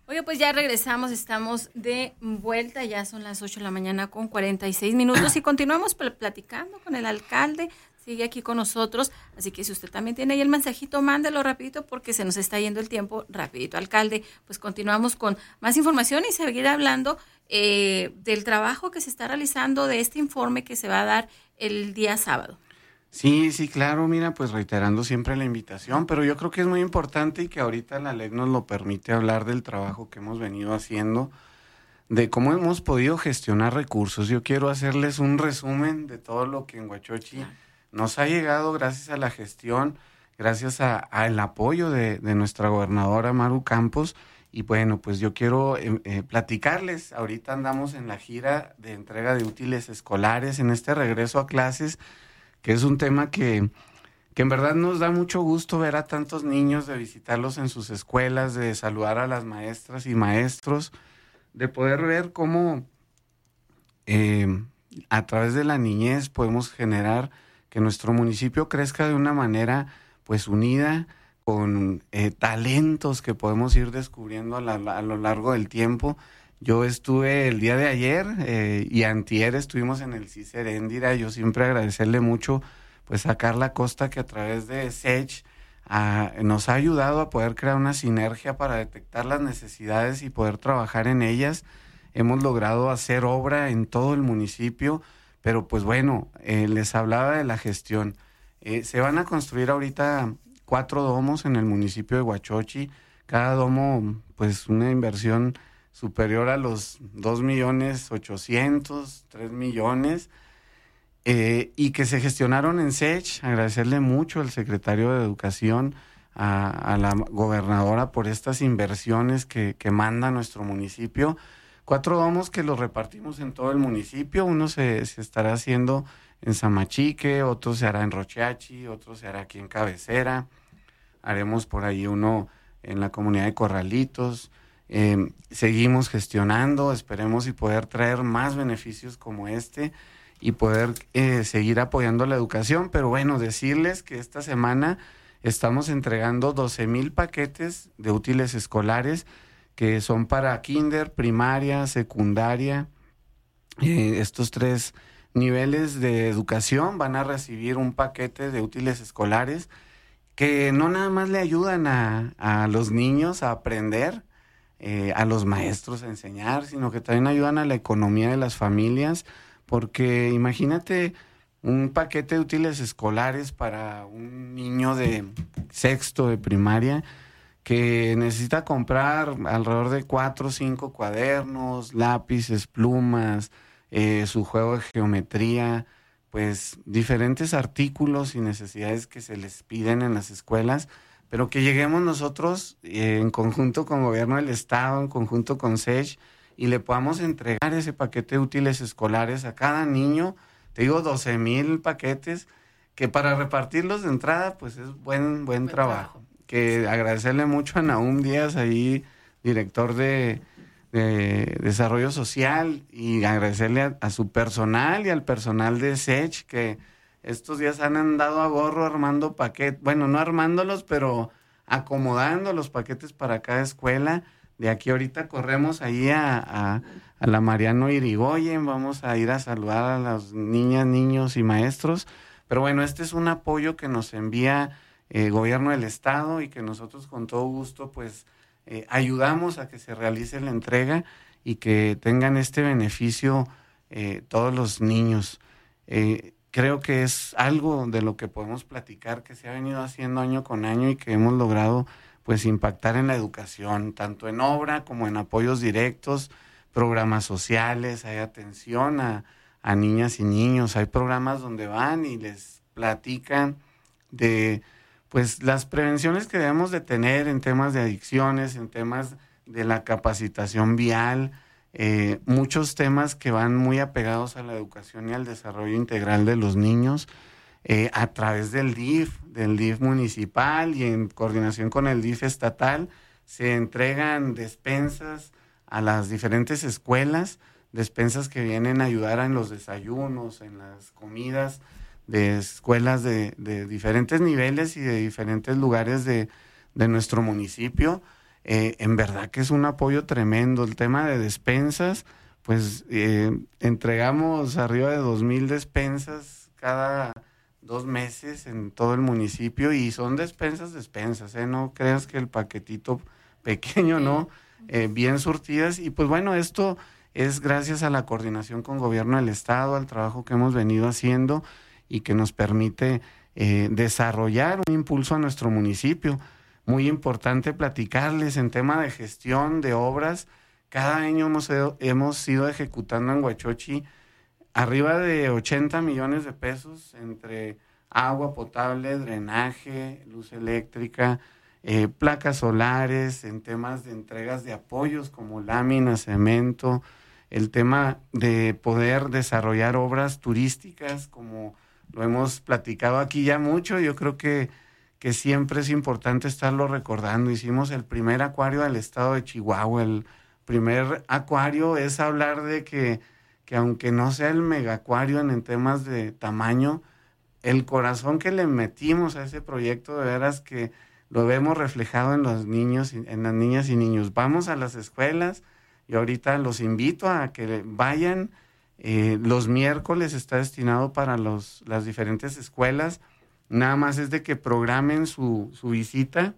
Oye, pues ya regresamos, estamos de vuelta, ya son las 8 de la mañana con 46 minutos y continuamos platicando con el alcalde, sigue aquí con nosotros, así que si usted también tiene ahí el mensajito, mándelo rapidito porque se nos está yendo el tiempo rapidito. Alcalde, pues continuamos con más información y seguir hablando del trabajo que se está realizando, de este informe que se va a dar el día sábado. Sí, claro, mira, pues reiterando siempre la invitación, pero yo creo que es muy importante y que ahorita la ley nos lo permite hablar del trabajo que hemos venido haciendo, de cómo hemos podido gestionar recursos. Yo quiero hacerles un resumen de todo lo que en Huachochi nos ha llegado gracias a la gestión, gracias al apoyo de nuestra gobernadora Maru Campos. Y bueno, pues yo quiero platicarles, ahorita andamos en la gira de entrega de útiles escolares, en este regreso a clases, que es un tema que en verdad nos da mucho gusto ver a tantos niños, de visitarlos en sus escuelas, de saludar a las maestras y maestros, de poder ver cómo a través de la niñez podemos generar que nuestro municipio crezca de una manera pues unida, con talentos que podemos ir descubriendo a lo largo del tiempo. Yo estuve el día de ayer y antier estuvimos en el CIS Heréndira. Yo siempre agradecerle mucho pues a Carla Costa, que a través de SECH nos ha ayudado a poder crear una sinergia para detectar las necesidades y poder trabajar en ellas. Hemos logrado hacer obra en todo el municipio, pero pues bueno, les hablaba de la gestión. Se van a construir ahorita 4 domos en el municipio de Huachochi. Cada domo pues una inversión superior a los 2.800.000, 3 millones, y que se gestionaron en SECH. Agradecerle mucho al secretario de Educación, a la gobernadora, por estas inversiones que manda nuestro municipio. 4 domos que los repartimos en todo el municipio. Uno se estará haciendo en Samachique, otro se hará en Rocheachi, otro se hará aquí en Cabecera. Haremos por ahí uno en la comunidad de Corralitos. Seguimos gestionando, esperemos y poder traer más beneficios como este y poder seguir apoyando la educación. Pero bueno, decirles que esta semana estamos entregando 12,000 paquetes de útiles escolares que son para kinder, primaria, secundaria. Estos 3 niveles de educación van a recibir un paquete de útiles escolares que no nada más le ayudan a los niños a aprender, a los maestros a enseñar, sino que también ayudan a la economía de las familias, porque imagínate un paquete de útiles escolares para un niño de sexto de primaria que necesita comprar alrededor de 4 o 5 cuadernos, lápices, plumas, su juego de geometría, pues diferentes artículos y necesidades que se les piden en las escuelas, pero que lleguemos nosotros en conjunto con Gobierno del Estado, en conjunto con SECH, y le podamos entregar ese paquete de útiles escolares a cada niño. Te digo, 12,000 paquetes, que para repartirlos de entrada, pues es buen trabajo. Que agradecerle mucho a Nahum Díaz, ahí, director de Desarrollo Social, y agradecerle a su personal y al personal de SECH, que estos días han andado a gorro armando paquetes, bueno, no armándolos, pero acomodando los paquetes para cada escuela. De aquí ahorita corremos ahí a la Mariano Irigoyen, vamos a ir a saludar a las niñas, niños y maestros. Pero bueno, este es un apoyo que nos envía Gobierno del Estado y que nosotros con todo gusto pues ayudamos a que se realice la entrega y que tengan este beneficio todos los niños. Creo que es algo de lo que podemos platicar, que se ha venido haciendo año con año y que hemos logrado pues impactar en la educación, tanto en obra como en apoyos directos, programas sociales, hay atención a niñas y niños, hay programas donde van y les platican de pues las prevenciones que debemos de tener en temas de adicciones, en temas de la capacitación vial, muchos temas que van muy apegados a la educación y al desarrollo integral de los niños, a través del DIF municipal y en coordinación con el DIF estatal. Se entregan despensas a las diferentes escuelas, despensas que vienen a ayudar en los desayunos, en las comidas de escuelas de diferentes niveles y de diferentes lugares de nuestro municipio. en verdad que es un apoyo tremendo. El tema de despensas, pues entregamos arriba de 2,000 despensas cada 2 meses en todo el municipio, y son despensas, no creas que el paquetito pequeño, no, bien surtidas. Y pues bueno, esto es gracias a la coordinación con gobierno del estado, al trabajo que hemos venido haciendo y que nos permite desarrollar un impulso a nuestro municipio. Muy importante platicarles en tema de gestión de obras. Cada año hemos ido ejecutando en Huachochi arriba de 80 millones de pesos entre agua potable, drenaje, luz eléctrica, placas solares, en temas de entregas de apoyos como láminas, cemento, el tema de poder desarrollar obras turísticas, como lo hemos platicado aquí ya mucho. Yo creo que siempre es importante estarlo recordando. Hicimos el primer acuario del estado de Chihuahua. El primer acuario es hablar de que aunque no sea el megacuario en temas de tamaño, el corazón que le metimos a ese proyecto, de veras que lo vemos reflejado en los niños, en las niñas y niños. Vamos a las escuelas y ahorita los invito a que vayan. Los miércoles está destinado para las diferentes escuelas. Nada más es de que programen su visita,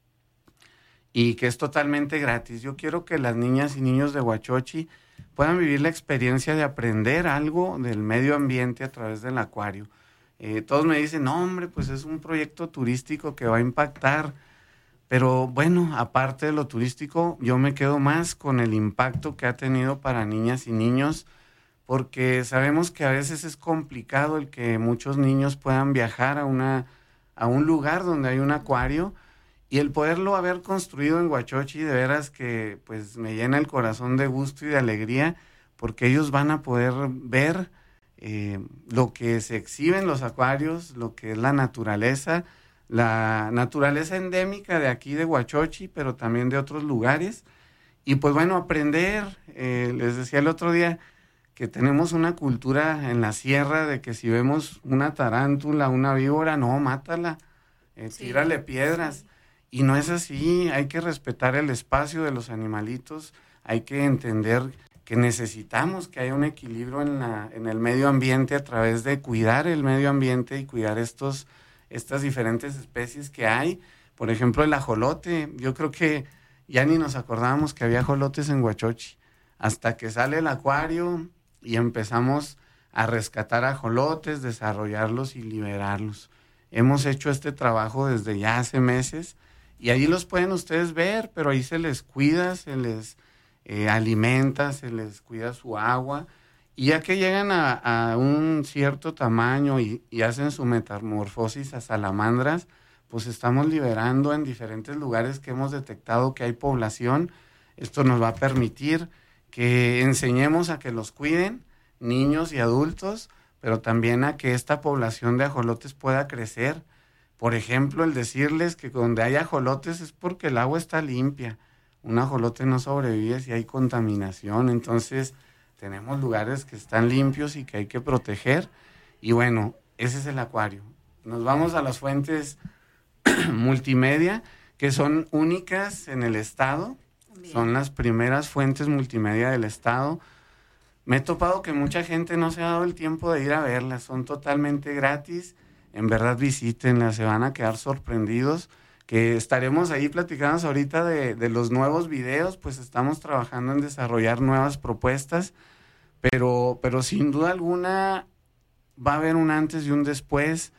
y que es totalmente gratis. Yo quiero que las niñas y niños de Huachochi puedan vivir la experiencia de aprender algo del medio ambiente a través del acuario. Todos me dicen, no, hombre, pues es un proyecto turístico que va a impactar. Pero bueno, aparte de lo turístico, yo me quedo más con el impacto que ha tenido para niñas y niños, porque sabemos que a veces es complicado el que muchos niños puedan viajar a un lugar donde hay un acuario, y el poderlo haber construido en Huachochi, de veras que pues me llena el corazón de gusto y de alegría, porque ellos van a poder ver lo que se exhibe en los acuarios, lo que es la naturaleza endémica de aquí de Huachochi, pero también de otros lugares. Y pues bueno, aprender. Les decía el otro día que tenemos una cultura en la sierra de que si vemos una tarántula, una víbora, no, mátala, tírale piedras. Y no es así. Hay que respetar el espacio de los animalitos, hay que entender que necesitamos que haya un equilibrio en el medio ambiente a través de cuidar el medio ambiente y cuidar estas diferentes especies que hay. Por ejemplo, el ajolote. Yo creo que ya ni nos acordábamos que había ajolotes en Huachochi, hasta que sale el acuario y empezamos a rescatar ajolotes, desarrollarlos y liberarlos. Hemos hecho este trabajo desde ya hace meses, y ahí los pueden ustedes ver, pero ahí se les cuida, se les alimenta, se les cuida su agua, y ya que llegan a un cierto tamaño y hacen su metamorfosis a salamandras, pues estamos liberando en diferentes lugares que hemos detectado que hay población. Esto nos va a permitir que enseñemos a que los cuiden, niños y adultos, pero también a que esta población de ajolotes pueda crecer. Por ejemplo, el decirles que donde hay ajolotes es porque el agua está limpia. Un ajolote no sobrevive si hay contaminación. Entonces, tenemos lugares que están limpios y que hay que proteger. Y bueno, ese es el acuario. Nos vamos a las fuentes multimedia, que son únicas en el estado. Bien. Son las primeras fuentes multimedia del estado. Me he topado que mucha gente no se ha dado el tiempo de ir a verlas. Son totalmente gratis. En verdad, visítenlas, se van a quedar sorprendidos. Que estaremos ahí platicando ahorita de los nuevos videos, pues estamos trabajando en desarrollar nuevas propuestas, pero sin duda alguna va a haber un antes y un después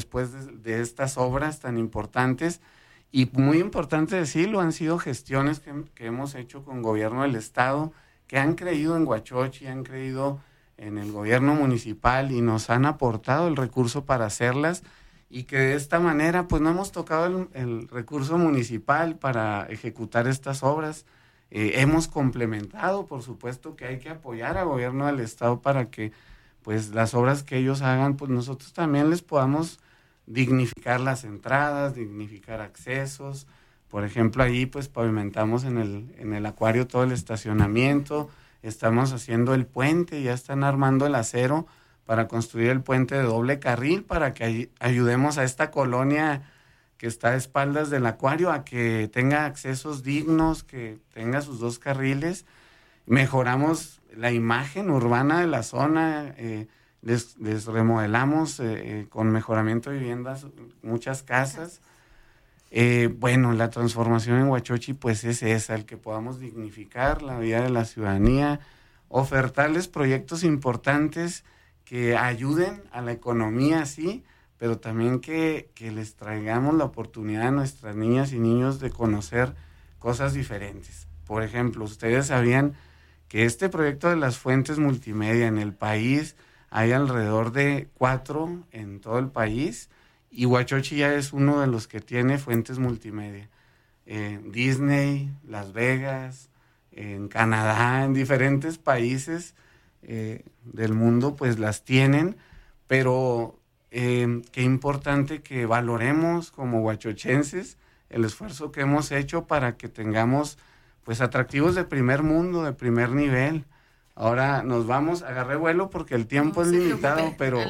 de estas obras tan importantes. Y muy importante decirlo, han sido gestiones que hemos hecho con gobierno del estado, que han creído en Huachochi, han creído en el gobierno municipal y nos han aportado el recurso para hacerlas, y que de esta manera pues no hemos tocado el recurso municipal para ejecutar estas obras. Hemos complementado, por supuesto que hay que apoyar al gobierno del estado para que pues las obras que ellos hagan, pues nosotros también les podamos dignificar las entradas, dignificar accesos. Por ejemplo, ahí pues pavimentamos en el acuario todo el estacionamiento, estamos haciendo el puente, ya están armando el acero para construir el puente de doble carril para que ayudemos a esta colonia que está a espaldas del acuario, a que tenga accesos dignos, que tenga sus 2 carriles. Mejoramos la imagen urbana de la zona, les remodelamos con mejoramiento de viviendas muchas casas. Bueno, la transformación en Huachochi pues es esa, el que podamos dignificar la vida de la ciudadanía, ofertarles proyectos importantes que ayuden a la economía, sí, pero también que les traigamos la oportunidad a nuestras niñas y niños de conocer cosas diferentes. Por ejemplo, ustedes sabían que este proyecto de las fuentes multimedia en el país, hay alrededor de 4 en todo el país, y Huachochi ya es uno de los que tiene fuentes multimedia. Disney, Las Vegas, en Canadá, en diferentes países del mundo, pues las tienen, pero qué importante que valoremos como huachochenses el esfuerzo que hemos hecho para que tengamos pues atractivos de primer mundo, de primer nivel. Ahora nos vamos, agarré vuelo porque el tiempo es limitado, pero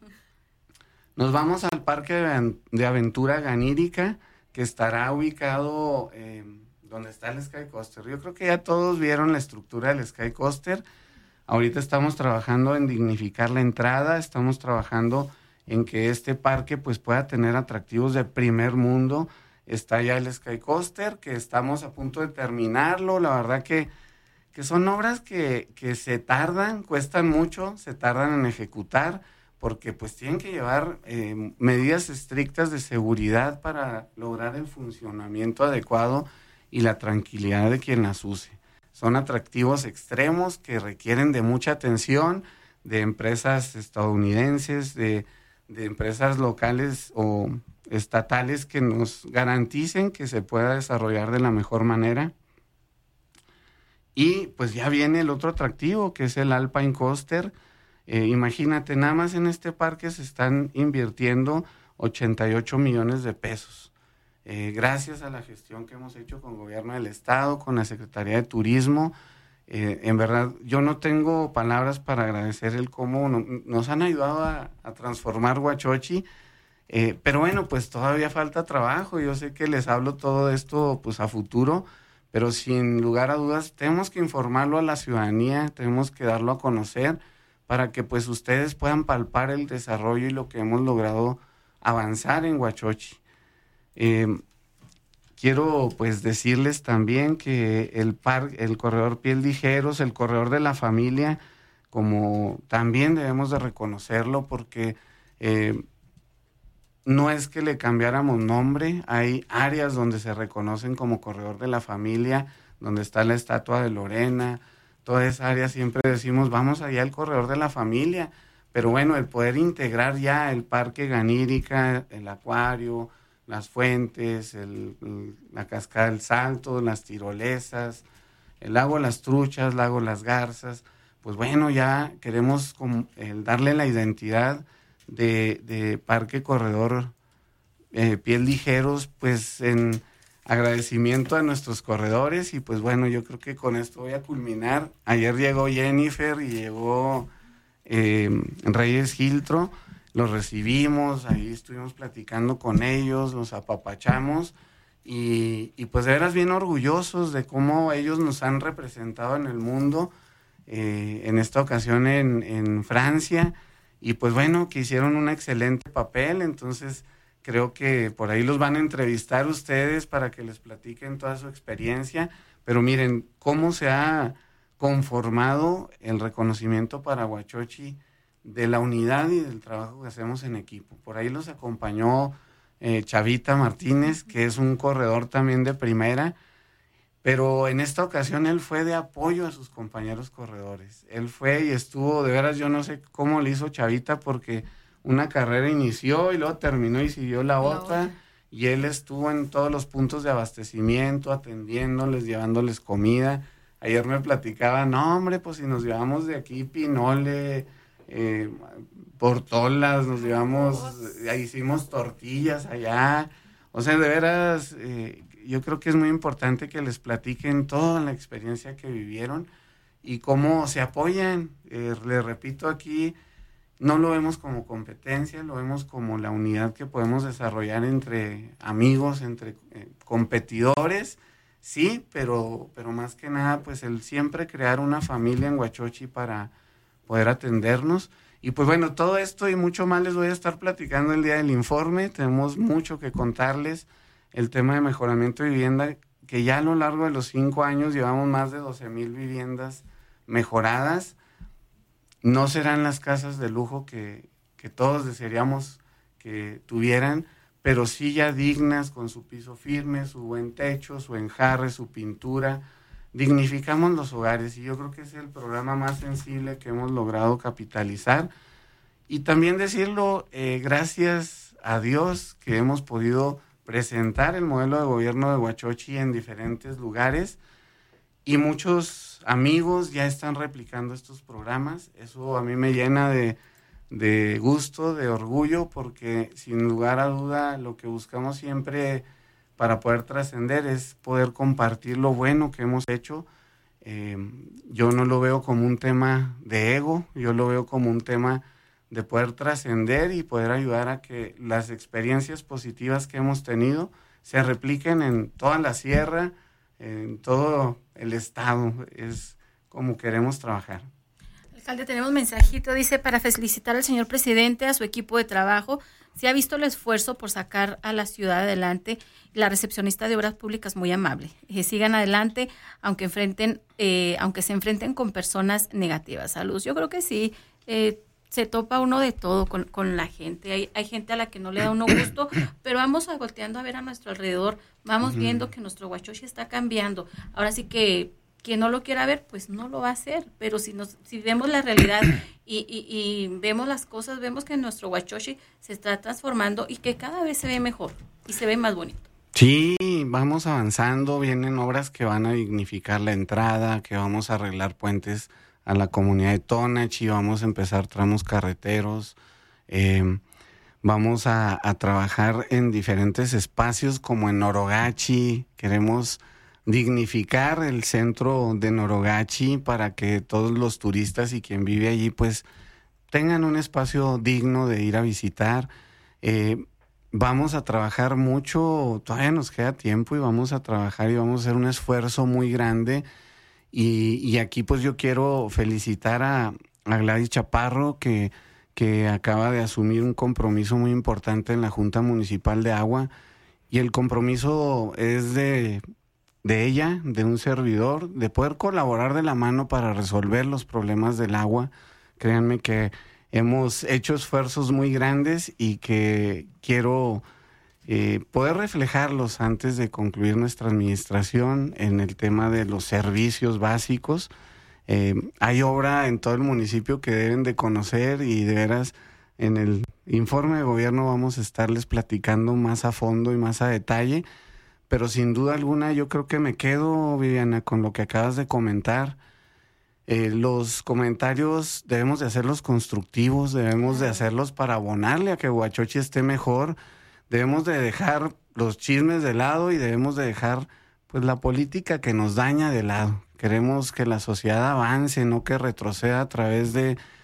nos vamos al Parque de Aventura Ganírica, que estará ubicado donde está el Sky Coaster. Yo creo que ya todos vieron la estructura del Sky Coaster. Ahorita estamos trabajando en dignificar la entrada, estamos trabajando en que este parque pues pueda tener atractivos de primer mundo. Está ya el Sky Coaster, que estamos a punto de terminarlo. La verdad que son obras que se tardan, cuestan mucho, se tardan en ejecutar, porque pues tienen que llevar medidas estrictas de seguridad para lograr el funcionamiento adecuado y la tranquilidad de quien las use. Son atractivos extremos que requieren de mucha atención de empresas estadounidenses, de empresas locales o estatales que nos garanticen que se pueda desarrollar de la mejor manera. Y pues ya viene el otro atractivo, que es el Alpine Coaster. Imagínate, nada más en este parque se están invirtiendo 88 millones de pesos. Gracias a la gestión que hemos hecho con el gobierno del estado, con la Secretaría de Turismo. En verdad, yo no tengo palabras para agradecer el cómo nos han ayudado a transformar Huachochi. Pero bueno, pues todavía falta trabajo. Yo sé que les hablo todo esto pues a futuro, pero sin lugar a dudas tenemos que informarlo a la ciudadanía, tenemos que darlo a conocer para que pues ustedes puedan palpar el desarrollo y lo que hemos logrado avanzar en Huachochi. Quiero pues decirles también que el corredor Pies Ligeros, el corredor de la familia, como también debemos de reconocerlo, porque no es que le cambiáramos nombre, hay áreas donde se reconocen como corredor de la familia, donde está la estatua de Lorena, toda esa área siempre decimos, vamos allá al corredor de la familia, pero bueno, el poder integrar ya el Parque Ganírica, el acuario, las fuentes, la cascada del Salto, las tirolesas, el lago Las Truchas, lago Las Garzas, pues bueno, ya queremos darle la identidad de Parque Corredor Pies Ligeros, pues en agradecimiento a nuestros corredores. Y pues bueno, yo creo que con esto voy a culminar. Ayer llegó Jennifer y llegó Reyes Giltro, los recibimos, ahí estuvimos platicando con ellos, los apapachamos y pues de veras bien orgullosos de cómo ellos nos han representado en el mundo, en esta ocasión en Francia. Y pues bueno, que hicieron un excelente papel, entonces creo que por ahí los van a entrevistar ustedes para que les platiquen toda su experiencia. Pero miren cómo se ha conformado el reconocimiento para Huachochi de la unidad y del trabajo que hacemos en equipo. Por ahí los acompañó Chavita Martínez, que es un corredor también de primera, pero en esta ocasión él fue de apoyo a sus compañeros corredores. Él fue y estuvo, de veras yo no sé cómo le hizo Chavita, porque una carrera inició y luego terminó y siguió la otra, y él estuvo en todos los puntos de abastecimiento, atendiéndoles, llevándoles comida. Ayer me platicaba, no hombre, pues si nos llevamos de aquí pinole, portolas, nos llevamos, hicimos tortillas allá. O sea, de veras, yo creo que es muy importante que les platiquen toda la experiencia que vivieron y cómo se apoyan. Les repito aquí, no lo vemos como competencia, lo vemos como la unidad que podemos desarrollar entre amigos, entre competidores, sí, pero más que nada, pues el siempre crear una familia en Huachochi para poder atendernos. Y pues bueno, todo esto y mucho más les voy a estar platicando el día del informe. Tenemos mucho que contarles. El tema de mejoramiento de vivienda, que ya a lo largo de los 5 años llevamos más de 12,000 viviendas mejoradas. No serán las casas de lujo que todos desearíamos que tuvieran, pero sí ya dignas, con su piso firme, su buen techo, su enjarre, su pintura. Dignificamos los hogares y yo creo que es el programa más sensible que hemos logrado capitalizar. Y también decirlo, gracias a Dios que hemos podido presentar el modelo de gobierno de Huachochi en diferentes lugares y muchos amigos ya están replicando estos programas. Eso a mí me llena de gusto, de orgullo, porque sin lugar a duda lo que buscamos siempre para poder trascender es poder compartir lo bueno que hemos hecho. Yo no lo veo como un tema de ego, yo lo veo como un tema de poder trascender y poder ayudar a que las experiencias positivas que hemos tenido se repliquen en toda la sierra, en todo el estado. Es como queremos trabajar. Alcalde, tenemos un mensajito, dice, para felicitar al señor presidente, a su equipo de trabajo. Se ha visto el esfuerzo por sacar a la ciudad adelante. La recepcionista de Obras Públicas muy amable. Sigan adelante, aunque se enfrenten con personas negativas. Saludos. Yo creo que sí, se topa uno de todo con la gente. Hay gente a la que no le da uno gusto, pero vamos volteando a ver a nuestro alrededor, vamos viendo que nuestro Huachochi está cambiando. Ahora sí que quien no lo quiera ver, pues no lo va a hacer, pero si vemos la realidad y vemos las cosas, vemos que nuestro Huachochi se está transformando y que cada vez se ve mejor y se ve más bonito. Sí, vamos avanzando, vienen obras que van a dignificar la entrada, que vamos a arreglar puentes a la comunidad de Tonachi, vamos a empezar tramos carreteros, vamos a trabajar en diferentes espacios como en Norogachi. Queremos dignificar el centro de Norogachi para que todos los turistas y quien vive allí pues tengan un espacio digno de ir a visitar. Vamos a trabajar mucho, todavía nos queda tiempo y vamos a trabajar y vamos a hacer un esfuerzo muy grande. Y aquí pues yo quiero felicitar a Gladys Chaparro que acaba de asumir un compromiso muy importante en la Junta Municipal de Agua, y el compromiso es de ella, de un servidor, de poder colaborar de la mano para resolver los problemas del agua. Créanme que hemos hecho esfuerzos muy grandes y que quiero poder reflejarlos antes de concluir nuestra administración en el tema de los servicios básicos. Hay obra en todo el municipio que deben de conocer y de veras en el informe de gobierno vamos a estarles platicando más a fondo y más a detalle, pero sin duda alguna yo creo que me quedo, Viviana, con lo que acabas de comentar. Los comentarios debemos de hacerlos constructivos, debemos de hacerlos para abonarle a que Huachochi esté mejor. Debemos de dejar los chismes de lado y debemos de dejar pues la política que nos daña de lado. Queremos que la sociedad avance, no que retroceda a través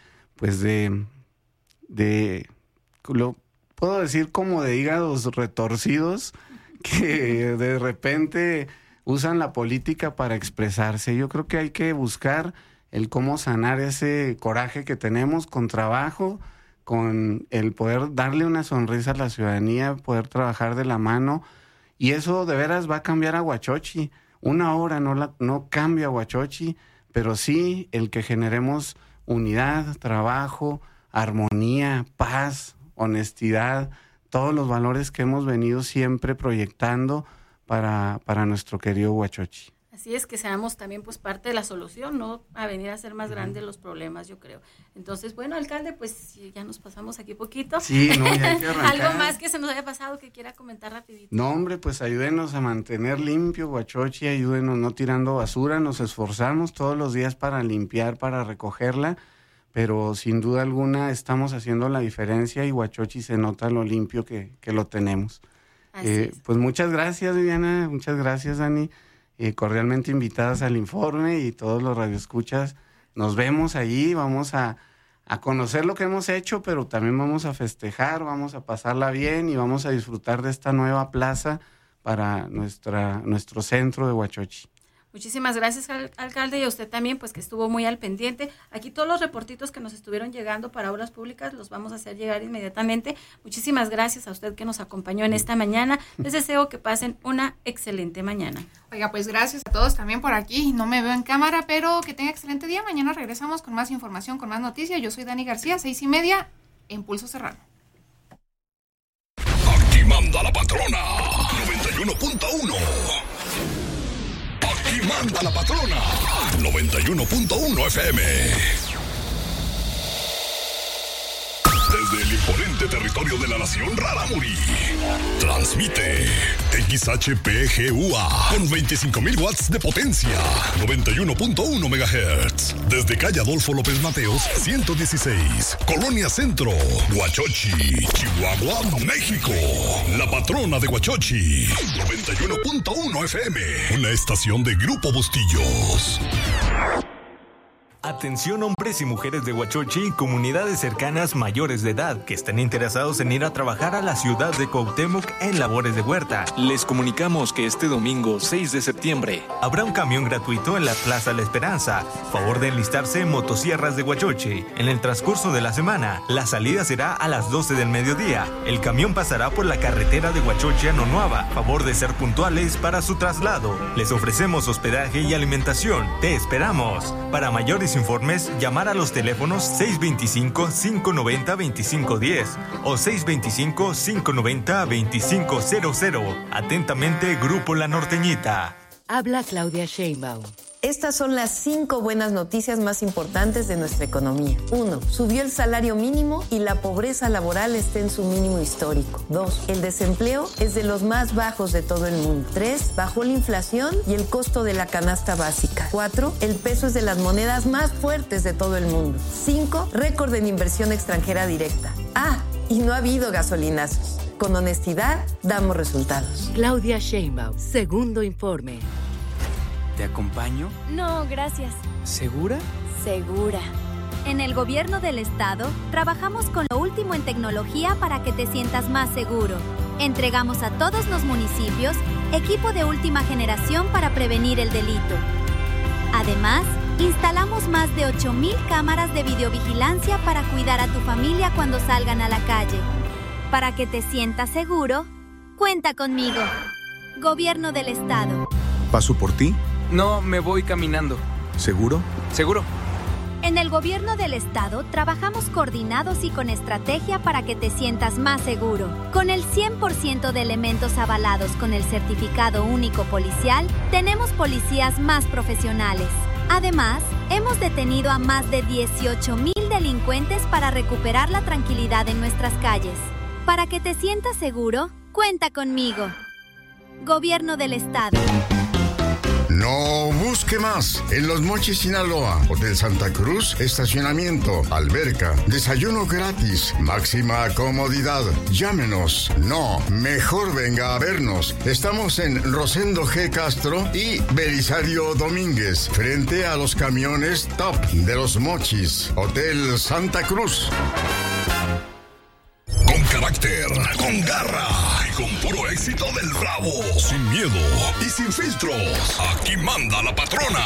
lo puedo decir como de hígados retorcidos que de repente usan la política para expresarse. Yo creo que hay que buscar el cómo sanar ese coraje que tenemos con trabajo, con el poder darle una sonrisa a la ciudadanía, poder trabajar de la mano, y eso de veras va a cambiar a Huachochi. Una obra no cambia a Huachochi, pero sí el que generemos unidad, trabajo, armonía, paz, honestidad, todos los valores que hemos venido siempre proyectando para nuestro querido Huachochi. Así es, que seamos también pues parte de la solución, no a venir a hacer más grandes los problemas, yo creo. Entonces, bueno, alcalde, pues ya nos pasamos aquí poquito. Sí, no, ya hay que arrancar. ¿Algo más que se nos haya pasado que quiera comentar rapidito? No, hombre, pues ayúdenos a mantener limpio Huachochi, ayúdenos no tirando basura, nos esforzamos todos los días para limpiar, para recogerla, pero sin duda alguna estamos haciendo la diferencia y Huachochi se nota lo limpio que lo tenemos. Pues muchas gracias, Viviana, muchas gracias, Dani. Cordialmente invitadas al informe y todos los radioescuchas. Nos vemos allí, vamos a conocer lo que hemos hecho, pero también vamos a festejar, vamos a pasarla bien y vamos a disfrutar de esta nueva plaza para nuestro centro de Huachochi. Muchísimas gracias, alcalde, y a usted también, pues que estuvo muy al pendiente. Aquí todos los reportitos que nos estuvieron llegando para obras públicas los vamos a hacer llegar inmediatamente. Muchísimas gracias a usted que nos acompañó en esta mañana. Les deseo que pasen una excelente mañana. Oiga, pues gracias a todos también por aquí. No me veo en cámara, pero que tenga excelente día. Mañana regresamos con más información, con más noticias. Yo soy Dani García, 6:30, en Pulso Serrano. Aquí manda la patrona, 91.1. Aquí manda la patrona, 91.1 FM. Desde el imponente territorio de la nación Rarámuri, transmite XHPGUA con 25,000 watts de potencia, 91.1 MHz. Desde calle Adolfo López Mateos, 116, Colonia Centro, Huachochi, Chihuahua, México. La patrona de Huachochi, 91.1 FM, una estación de Grupo Bustillos. Atención hombres y mujeres de Huachochi y comunidades cercanas mayores de edad que estén interesados en ir a trabajar a la ciudad de Cuauhtémoc en labores de huerta. Les comunicamos que este domingo 6 de septiembre habrá un camión gratuito en la Plaza La Esperanza. Favor de enlistarse en Motosierras de Huachochi. En el transcurso de la semana, la salida será a las 12 del mediodía. El camión pasará por la carretera de Huachochi a Nonuava. Favor de ser puntuales para su traslado. Les ofrecemos hospedaje y alimentación. Te esperamos. Para mayores informes, llamar a los teléfonos 625-590-2510 o 625-590-2500. Atentamente, Grupo La Norteñita. Habla Claudia Sheinbaum. Estas son las 5 buenas noticias más importantes de nuestra economía. 1. Subió el salario mínimo y la pobreza laboral está en su mínimo histórico. 2. El desempleo es de los más bajos de todo el mundo. 3. Bajó la inflación y el costo de la canasta básica. 4. El peso es de las monedas más fuertes de todo el mundo. 5. Récord en inversión extranjera directa. Y no ha habido gasolinazos. Con honestidad, damos resultados. Claudia Sheinbaum, segundo informe. ¿Te acompaño? No, gracias. ¿Segura? Segura. En el gobierno del estado, trabajamos con lo último en tecnología para que te sientas más seguro. Entregamos a todos los municipios equipo de última generación para prevenir el delito. Además, instalamos más de 8,000 cámaras de videovigilancia para cuidar a tu familia cuando salgan a la calle. Para que te sientas seguro, cuenta conmigo. Gobierno del estado. ¿Paso por ti? No, me voy caminando. ¿Seguro? Seguro. En el gobierno del estado trabajamos coordinados y con estrategia para que te sientas más seguro. Con el 100% de elementos avalados con el certificado único policial, tenemos policías más profesionales. Además, hemos detenido a más de 18,000 delincuentes para recuperar la tranquilidad en nuestras calles. Para que te sientas seguro, cuenta conmigo. Gobierno del estado. No busque más. En Los Mochis, Sinaloa, Hotel Santa Cruz, estacionamiento, alberca, desayuno gratis, máxima comodidad. Llámenos. No, mejor venga a vernos. Estamos en Rosendo G. Castro y Belisario Domínguez, frente a los camiones Top de Los Mochis. Hotel Santa Cruz. Con carácter, con garra y con puro éxito del Bravo. Sin miedo y sin filtros. Aquí manda la patrona.